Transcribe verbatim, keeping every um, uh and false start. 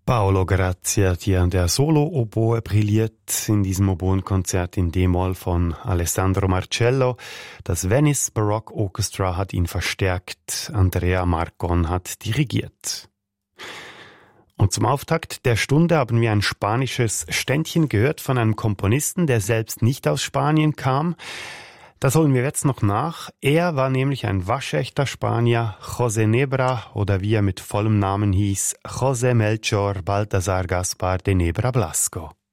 Paolo Grazia, der Solo-Oboe brilliert in diesem Oboenkonzert in D-Moll von Alessandro Marcello. Das Venice Baroque Orchestra hat ihn verstärkt. Andrea Marcon hat dirigiert. Und zum Auftakt der Stunde haben wir ein spanisches Ständchen gehört von einem Komponisten, der selbst nicht aus Spanien kam. Das holen wir jetzt noch nach. Er war nämlich ein waschechter Spanier, José Nebra, oder wie er mit vollem Namen hieß, José Melchor Baltasar Gaspar de Nebra Blasco.